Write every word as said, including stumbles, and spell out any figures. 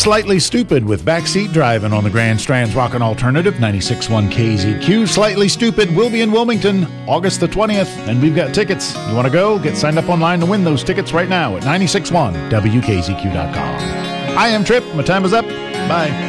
Slightly Stupid with Backseat Driving on the Grand Strand's Rockin' Alternative, ninety-six point one K Z Q. Slightly Stupid will be in Wilmington August the twentieth, and we've got tickets. You want to go? Get signed up online to win those tickets right now at nine six one W K Z Q dot com. I am Trip. My time is up. Bye.